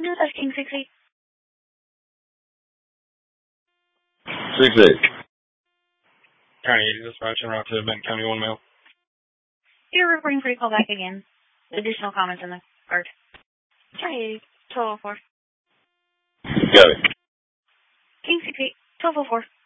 No, that's King 68. 6-8. County 80 dispatch en route to Benton County 1 mail. You're reporting for your call back again. Additional comments in the card. County 80, 1204. Got it. King 68, 1204.